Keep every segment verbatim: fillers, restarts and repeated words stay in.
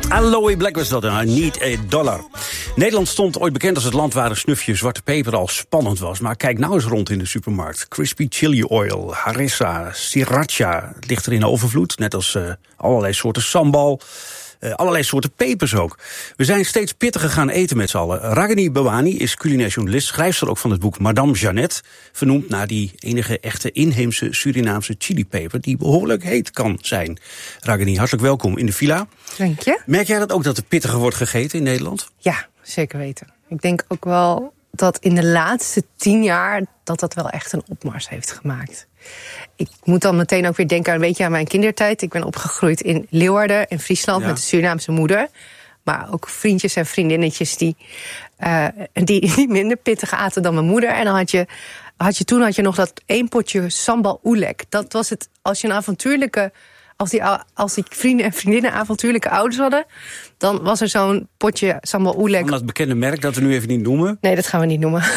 Aloe Black was dat, I Need a Dollar. Nederland stond ooit bekend als het land waar een snufje zwarte peper al spannend was. Maar kijk nou eens rond in de supermarkt. Crispy chili oil, harissa, sriracha, het ligt er in overvloed. Net als uh, allerlei soorten sambal. Uh, allerlei soorten pepers ook. We zijn steeds pittiger gaan eten met z'n allen. Ragini Bawani is culinair journalist, schrijfster ook van het boek Madame Jeannette, vernoemd naar die enige echte inheemse Surinaamse chilipeper die behoorlijk heet kan zijn. Ragini, hartelijk welkom in de villa. Dank je. Merk jij dat ook, dat er pittiger wordt gegeten in Nederland? Ja, zeker weten. Ik denk ook wel dat in de laatste tien jaar dat dat wel echt een opmars heeft gemaakt. Ik moet dan meteen ook weer denken aan, weet je, aan mijn kindertijd. Ik ben opgegroeid in Leeuwarden, in Friesland, ja, met een Surinaamse moeder. Maar ook vriendjes en vriendinnetjes die, uh, die, die minder pittig aten dan mijn moeder. En dan had je, had je toen had je nog dat één potje sambal oelek. Dat was het, als je een avontuurlijke... Als die, als die vrienden en vriendinnen avontuurlijke ouders hadden, dan was er zo'n potje sambal oelek. Van dat bekende merk dat we nu even niet noemen? Nee, dat gaan we niet nomen.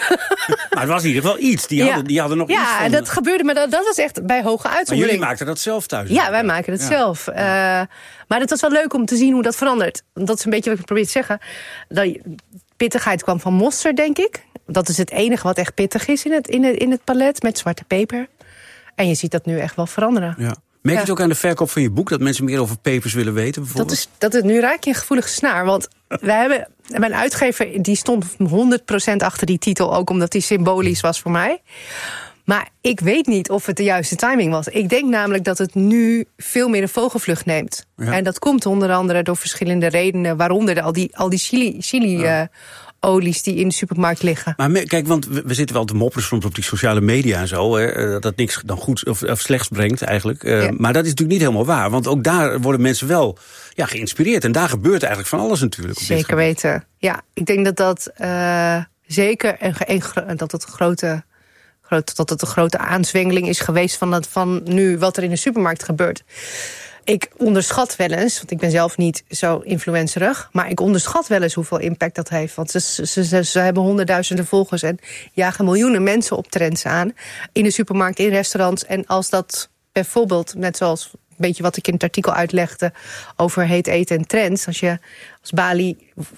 Maar het was in ieder geval iets. Die hadden, ja. die hadden nog ja, iets van... Ja, dat gebeurde, maar dat, dat was echt bij hoge uitzondering. Maar jullie maakten dat zelf thuis? Ja, wij maken het ja. zelf. Uh, maar het was wel leuk om te zien hoe dat verandert. Dat is een beetje wat ik probeer te zeggen. Dat pittigheid kwam van mosterd, denk ik. Dat is het enige wat echt pittig is in het, in het, in het palet, met zwarte peper. En je ziet dat nu echt wel veranderen. Ja. Merk je het ja. ook aan de verkoop van je boek, dat mensen meer over pepers willen weten? Dat is, dat is, nu raak je een gevoelige snaar. Want wij hebben, mijn uitgever die stond honderd procent achter die titel, ook omdat die symbolisch was voor mij. Maar ik weet niet of het de juiste timing was. Ik denk namelijk dat het nu veel meer een vogelvlucht neemt. Ja. En dat komt onder andere door verschillende redenen, waaronder de, al die, al die chili... chili ja. uh, olies die in de supermarkt liggen. Maar me, kijk, want we, we zitten wel te mopperen soms op die sociale media en zo, hè, dat dat niks dan goed of, of slechts brengt eigenlijk. Uh, ja. Maar dat is natuurlijk niet helemaal waar, want ook daar worden mensen wel ja, geïnspireerd. En daar gebeurt eigenlijk van alles natuurlijk. Op zeker weten. Ja, ik denk dat dat uh, zeker en, en dat het een grote, grote, dat het een grote aanzwengeling is geweest van, dat, van nu wat er in de supermarkt gebeurt. Ik onderschat wel eens, want ik ben zelf niet zo influencerig, maar ik onderschat wel eens hoeveel impact dat heeft. Want ze, ze, ze, ze hebben honderdduizenden volgers en jagen miljoenen mensen op trends aan. In de supermarkt, in restaurants. En als dat bijvoorbeeld, net zoals een beetje wat ik in het artikel uitlegde over heet eten en trends. Als je als Bali,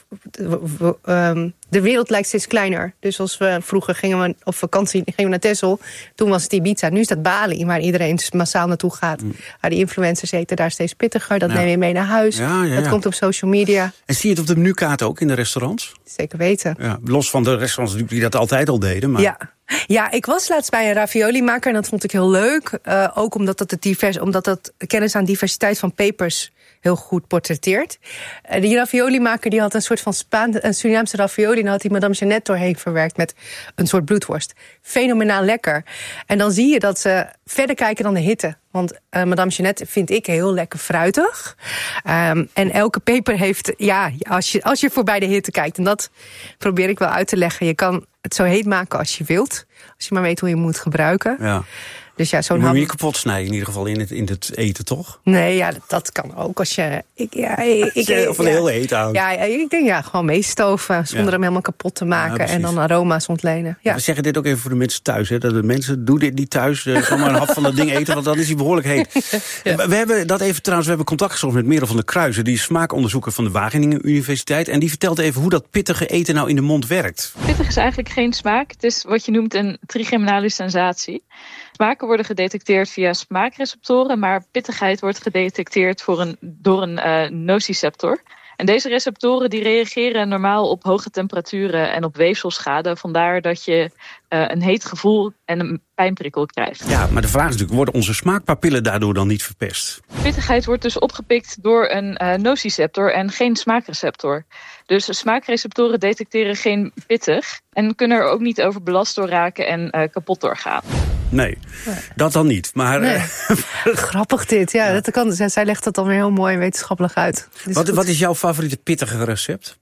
de wereld lijkt steeds kleiner. Dus als we vroeger gingen we op vakantie, gingen we naar Texel. Toen was het Ibiza, nu is dat Bali, waar iedereen massaal naartoe gaat. Mm. Waar die influencers eten daar steeds pittiger. Dat ja. neem je mee naar huis. Ja, ja, ja. Dat komt op social media. En zie je het op de menukaart ook in de restaurants? Zeker weten. Ja, los van de restaurants die dat altijd al deden. Maar... Ja. Ja, ik was laatst bij een ravioli-maker en dat vond ik heel leuk. Uh, ook omdat dat, het divers, omdat dat kennis aan diversiteit van pepers heel goed portretteert. Uh, die ravioli-maker die had een soort van Spaan, een Surinaamse ravioli, en dan had hij Madame Jeannette doorheen verwerkt met een soort bloedworst. Fenomenaal lekker. En dan zie je dat ze verder kijken dan de hitte. Want uh, Madame Jeannette vind ik heel lekker fruitig. Um, en elke peper heeft, ja, als je, als je voorbij de hitte kijkt, en dat probeer ik wel uit te leggen. Je kan het zo heet maken als je wilt. Als je maar weet hoe je moet gebruiken. Ja. Dus ja, zo'n je moet ham... je niet kapot snijden in ieder geval in het, in het eten, toch? Nee, ja, dat, dat kan ook als je... Ik, ja, ik, ik, of een ja, heel eten aan. Ja, ik denk ja, gewoon meestoven zonder ja. hem helemaal kapot te maken. Ja, en dan aroma's ontlenen. Ja. We zeggen dit ook even voor de mensen thuis. Hè, dat de mensen, doe dit niet thuis. Uh, gewoon maar een hap van dat ding eten, want dan is hij behoorlijk heet. Ja. We hebben dat even trouwens, we hebben contact gezocht met Merel van der Kruijzen. Die is smaakonderzoeker van de Wageningen Universiteit. En die vertelt even hoe dat pittige eten nou in de mond werkt. Pittig is eigenlijk geen smaak. Het is wat je noemt een trigeminale sensatie. Smaken worden gedetecteerd via smaakreceptoren, maar pittigheid wordt gedetecteerd voor een, door een uh, nociceptor. En deze receptoren die reageren normaal op hoge temperaturen en op weefselschade. Vandaar dat je uh, een heet gevoel en een pijnprikkel krijgt. Ja, maar de vraag is natuurlijk, worden onze smaakpapillen daardoor dan niet verpest? Pittigheid wordt dus opgepikt door een uh, nociceptor en geen smaakreceptor. Dus smaakreceptoren detecteren geen pittig en kunnen er ook niet over belast door raken en uh, kapot doorgaan. Nee, dat dan niet. Maar nee. Grappig dit, ja. ja. Dat kan, zij legt dat dan weer heel mooi wetenschappelijk uit. Wat, wat is jouw favoriete pittige recept?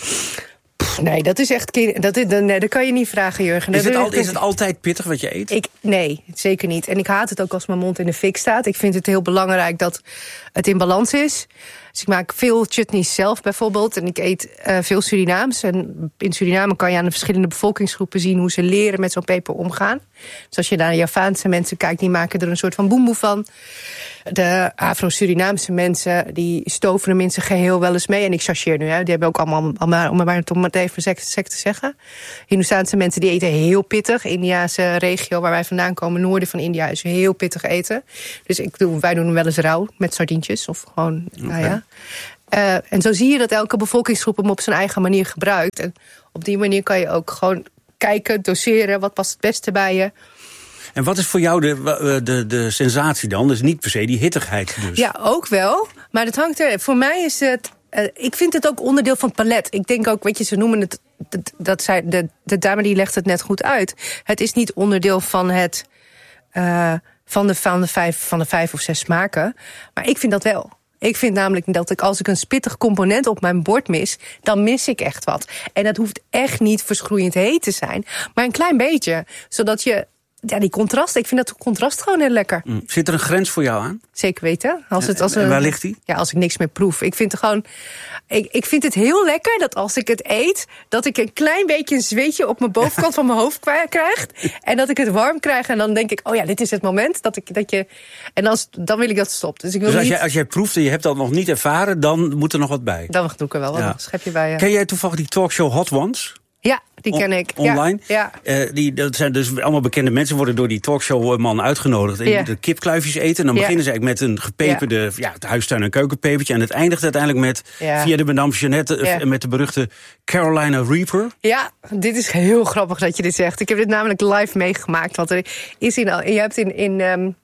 Pff, nee, dat is echt... Dat, is, nee, dat kan je niet vragen, Jurgen. Is het, al, is het altijd pittig wat je eet? Ik, nee, zeker niet. En ik haat het ook als mijn mond in de fik staat. Ik vind het heel belangrijk dat het in balans is. Dus ik maak veel chutneys zelf bijvoorbeeld. En ik eet uh, veel Surinaams. En in Suriname kan je aan de verschillende bevolkingsgroepen zien hoe ze leren met zo'n peper omgaan. Dus als je naar de Javaanse mensen kijkt, die maken er een soort van boemboe van. De Afro-Surinaamse mensen, die stoven hem in zijn geheel wel eens mee. En ik chargeer nu, hè. Die hebben ook allemaal, allemaal om maar om het even sec te zeggen. Hindoestaanse mensen die eten heel pittig. Indiase regio waar wij vandaan komen, noorden van India, is heel pittig eten. Dus ik doe, wij doen hem wel eens rauw met sardientjes of gewoon, okay. nou ja. Uh, en zo zie je dat elke bevolkingsgroep hem op zijn eigen manier gebruikt. En op die manier kan je ook gewoon kijken, doseren, wat past het beste bij je. En wat is voor jou de, de, de sensatie dan? Dus niet per se die hittigheid dus. Ja, ook wel. Maar het hangt er. Voor mij is het. Uh, ik vind het ook onderdeel van het palet. Ik denk ook, weet je, ze noemen het. Dat, dat zij, de, de dame die legt het net goed uit. Het is niet onderdeel van het. Uh, van, de, van, de vijf, van de vijf of zes smaken. Maar ik vind dat wel. Ik vind namelijk dat ik als ik een spittig component op mijn bord mis, dan mis ik echt wat. En dat hoeft echt niet verschroeiend heet te zijn, maar een klein beetje, zodat je. Ja, die contrast. Ik vind dat contrast gewoon heel lekker. Mm. Zit er een grens voor jou aan? Zeker weten. Als het, als en een, waar ligt die? Ja, als ik niks meer proef. Ik vind het gewoon. Ik, ik vind het heel lekker dat als ik het eet, dat ik een klein beetje een zweetje op mijn bovenkant van mijn hoofd krijg. En dat ik het warm krijg. En dan denk ik, oh ja, dit is het moment dat ik dat je. En als, dan wil ik dat het stopt. Dus, ik wil dus als, niet... jij, als jij proeft en je hebt dat nog niet ervaren, dan moet er nog wat bij. Dan doe ik er wel ja. een schepje bij. Ja. Ken jij toevallig die talkshow Hot Ones? Ja, die ken ik. On, online. Ja, ja. Uh, die, dat zijn dus allemaal bekende mensen, worden door die talkshowman uitgenodigd. En ja. de kipkluifjes eten. En dan ja. beginnen ze eigenlijk met een gepeperde ja. Ja, het huistuin- en keukenpepertje. En het eindigt uiteindelijk met, ja. via de Madame Jeannette, ja. met de beruchte Carolina Reaper. Ja, dit is heel grappig dat je dit zegt. Ik heb dit namelijk live meegemaakt. Want er is in, je hebt in... in um,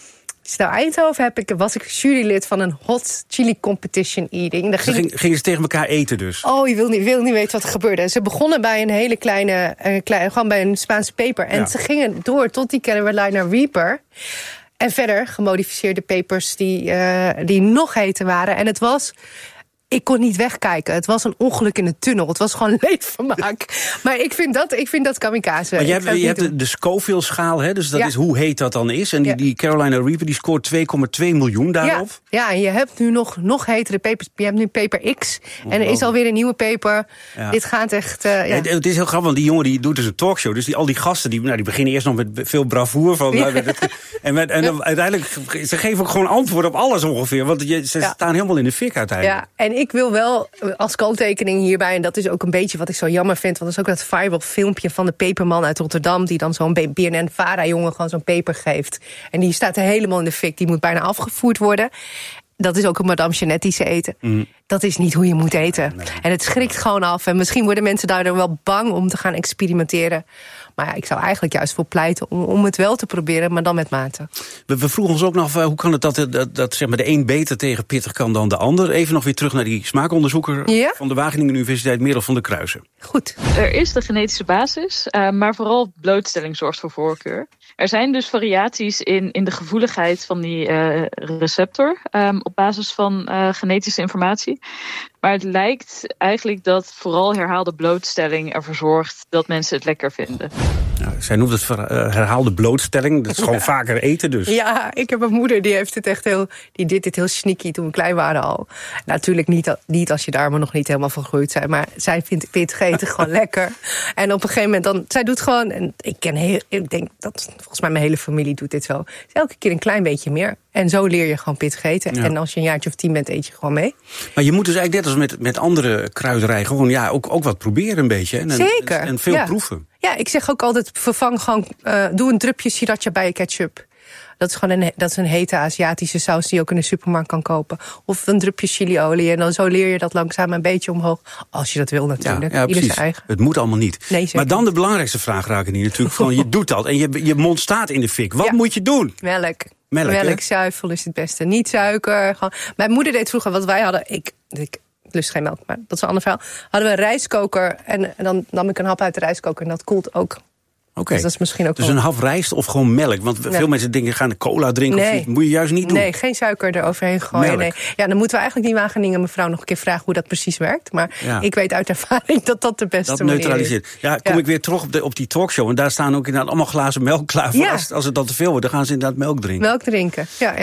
Is nou Eindhoven heb ik, was ik jurylid van een hot chili competition eating. Daar ging... Ging, gingen ze tegen elkaar eten dus? Oh, je wil niet, wil niet weten wat er gebeurde. Ze begonnen bij een hele kleine, uh, klein, gewoon bij een Spaanse peper. En ja. ze gingen door tot die Carolina Reaper. En verder gemodificeerde pepers die, uh, die nog heter waren. En het was... Ik kon niet wegkijken. Het was een ongeluk in de tunnel. Het was gewoon leedvermaak. Maar ik vind dat, ik vind dat kamikaze. Maar je hebt, je hebt de, de Scoville-schaal, hè? Dus dat ja. is hoe heet dat dan is. En die, ja. die Carolina Reaper die scoort twee komma twee miljoen daarop. Ja. ja, en je hebt nu nog, nog hetere pepers. Je hebt nu peper X. En er is alweer een nieuwe peper. Ja. Dit gaat echt... Uh, ja. Ja, het is heel grappig, want die jongen die doet dus een talkshow. Dus die, al die gasten, die, nou, die beginnen eerst nog met veel bravoer. Van, ja. nou, het, en met, en dan, uiteindelijk, ze geven ook gewoon antwoord op alles ongeveer. Want je, ze ja. staan helemaal in de fik uiteindelijk. Ja, en ik wil wel als kanttekening hierbij, en dat is ook een beetje wat ik zo jammer vind, want dat is ook dat viral filmpje van de peperman uit Rotterdam, die dan zo'n B N N-Vara-jongen gewoon zo'n peper geeft. En die staat er helemaal in de fik, die moet bijna afgevoerd worden. Dat is ook een Madame Jeannette die ze eten. Mm. Dat is niet hoe je moet eten. Nee, nee. En het schrikt gewoon af. En misschien worden mensen daardoor wel bang om te gaan experimenteren. Maar ja, ik zou eigenlijk juist voor pleiten om, om het wel te proberen, maar dan met mate. We, we vroegen ons ook nog, uh, hoe kan het dat, dat, dat zeg maar, de een beter tegen pittig kan dan de ander? Even nog weer terug naar die smaakonderzoeker ja? van de Wageningen Universiteit, Merel van der Kruijsen. Goed. Er is de genetische basis, uh, maar vooral blootstelling zorgt voor voorkeur. Er zijn dus variaties in, in de gevoeligheid van die uh, receptor um, op basis van uh, genetische informatie. Maar het lijkt eigenlijk dat vooral herhaalde blootstelling ervoor zorgt dat mensen het lekker vinden. Nou, zij noemt het herhaalde blootstelling. Dat is gewoon ja. vaker eten dus. Ja, ik heb een moeder die heeft het echt heel, die deed dit heel sneaky toen we klein waren al. Natuurlijk niet, niet als je daar maar nog niet helemaal van gegroeid zijn. Maar zij vindt pittig eten gewoon lekker. En op een gegeven moment dan, zij doet gewoon, en ik ken heel, ik denk dat volgens mij mijn hele familie doet dit wel. Elke keer een klein beetje meer. En zo leer je gewoon pittig eten. Ja. En als je een jaartje of tien bent, eet je gewoon mee. Maar je moet dus eigenlijk net als met, met andere kruiderijen gewoon ja, ook, ook wat proberen een beetje. En, Zeker. En, en veel ja. proeven. Ja, ik zeg ook altijd, vervang gewoon, uh, doe een drupje sriracha bij je ketchup. Dat is gewoon een, dat is een hete Aziatische saus die je ook in de supermarkt kan kopen. Of een drupje chiliolie. En dan zo leer je dat langzaam een beetje omhoog. Als je dat wil natuurlijk. Ja, ja, Ieder zijn eigen. Het moet allemaal niet. Nee, maar dan de belangrijkste vraag raken die natuurlijk van je doet dat. En je, je mond staat in de fik. Wat ja. moet je doen? Melk. Melk, Melk zuivel is het beste. Niet suiker. Gewoon. Mijn moeder deed vroeger wat wij hadden. Ik, ik lust geen melk, maar dat is een ander verhaal. Hadden we een rijstkoker. En, en dan nam ik een hap uit de rijstkoker. En dat koelt ook. Oké, okay. Dus dat is misschien ook dus wel... een hap rijst of gewoon melk? Want veel nee. mensen denken, gaan de cola drinken nee. of niet. Moet je juist niet doen. Nee, geen suiker eroverheen gooien. Nee. Ja, dan moeten we eigenlijk die Wageningen mevrouw nog een keer vragen hoe dat precies werkt. Maar ja. ik weet uit ervaring dat dat de beste dat manier neutraliseert. is. Ja, kom ja. ik weer terug op, de, op die talkshow. En daar staan ook inderdaad allemaal glazen melk klaar voor. Ja. Als, als het dan te veel wordt, dan gaan ze inderdaad melk drinken. Melk drinken, ja, ja, ja. ja.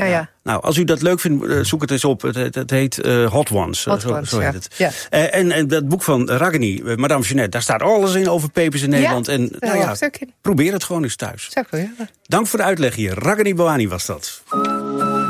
Nou, als u dat leuk vindt, zoek het eens op. Het, het, het heet uh, Hot Ones. Hot zo, Ones, zo heet ja. het. Ja. Uh, en, en dat boek van Ragini, uh, Madame Jeanette, daar staat alles in over pepers in Nederland. Ja, en nou ja, in. probeer het gewoon eens thuis. Zou ik wel, ja. Dank voor de uitleg hier. Ragini Bhowani was dat.